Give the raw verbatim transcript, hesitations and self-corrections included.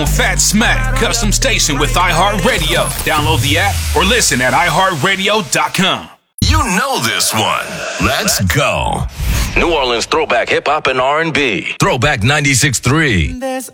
Fat Smack Custom Station with iHeartRadio. Download the app or listen at i heart radio dot com. You know this one. Let's go. New Orleans throwback hip hop and R and B. Throwback ninety-six point three. There's